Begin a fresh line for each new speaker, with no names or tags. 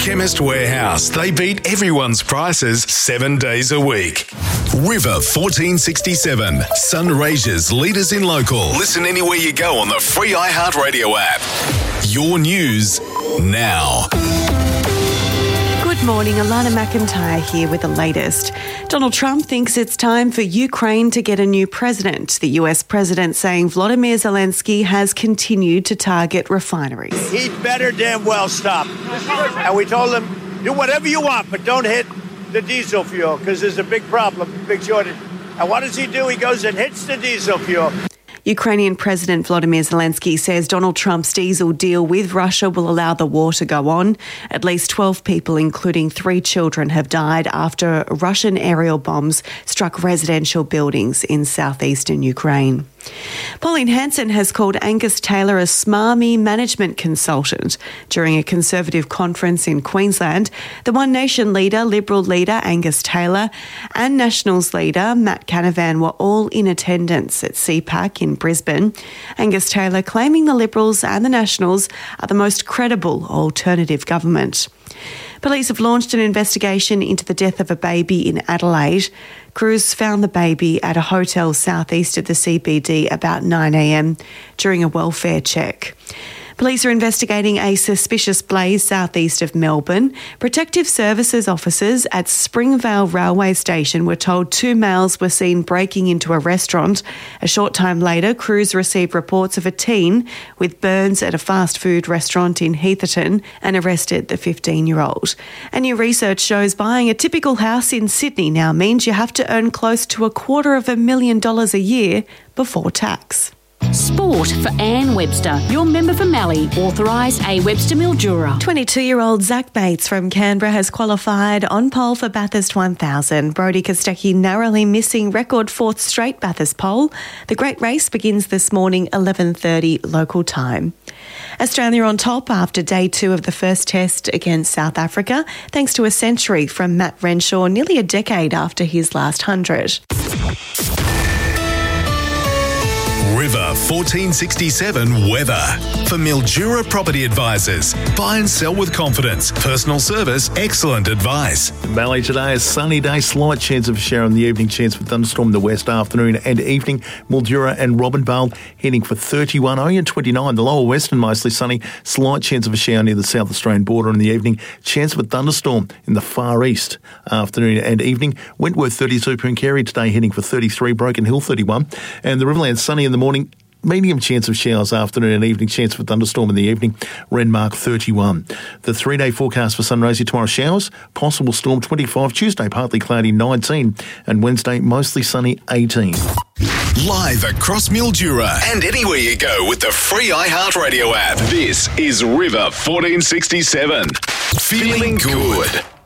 Chemist Warehouse. They beat everyone's prices 7 days a week. River 1467. Sunraysia's leaders in local. Listen anywhere you go on the free iHeartRadio app. Your news now.
Good morning, Alana McIntyre here with the latest. Donald Trump thinks it's time for Ukraine to get a new president. The US president saying Volodymyr Zelensky has continued to target refineries.
He'd better damn well stop. And we told him, do whatever you want, but don't hit the diesel fuel because there's a big problem, big shortage. And what does he do? He goes and hits the diesel fuel.
Ukrainian President Volodymyr Zelensky says Donald Trump's diesel deal with Russia will allow the war to go on. At least 12 people, including 3 children, have died after Russian aerial bombs struck residential buildings in southeastern Ukraine. Pauline Hanson has called Angus Taylor a smarmy management consultant. During a Conservative conference in Queensland, the One Nation leader, Liberal leader Angus Taylor and Nationals leader Matt Canavan were all in attendance at CPAC in Brisbane. Angus Taylor claiming the Liberals and the Nationals are the most credible alternative government. Police have launched an investigation into the death of a baby in Adelaide. Crews found the baby at a hotel southeast of the CBD about 9 a.m. during a welfare check. Police are investigating a suspicious blaze southeast of Melbourne. Protective Services officers at Springvale Railway Station were told 2 males were seen breaking into a restaurant. A short time later, crews received reports of a teen with burns at a fast food restaurant in Heatherton and arrested the 15-year-old. And new research shows buying a typical house in Sydney now means you have to earn close to $250,000 a year before tax.
Sport for Anne Webster, your member for Mallee, authorised A. Webster Mildura.
22-year-old Zach Bates from Canberra has qualified on pole for Bathurst 1000. Brodie Kostecki narrowly missing record 4th straight Bathurst pole. The great race begins this morning 11:30 local time. Australia on top after day 2 of the first test against South Africa, thanks to a century from Matt Renshaw nearly a decade after his last 100.
River 1467 weather. For Mildura Property Advisors. Buy and sell with confidence. Personal service, excellent advice.
Mallee today, a sunny day, slight chance of a shower in the evening, chance for thunderstorm in the west afternoon and evening. Mildura and Robinvale heading for 31, only at 29. The lower western mostly sunny, slight chance of a shower near the South Australian border in the evening, chance of a thunderstorm in the far east afternoon and evening. Wentworth 32, Pooncarie today heading for 33, Broken Hill 31, and the Riverland sunny in the morning. Medium chance of showers afternoon and evening, chance for thunderstorm in the evening. Renmark 31. The 3-day forecast for Sunraysia tomorrow, showers, possible storm 25, Tuesday partly cloudy 19, and Wednesday mostly sunny 18.
Live across Mildura and anywhere you go with the free iHeartRadio app. This is River 1467. Feeling good.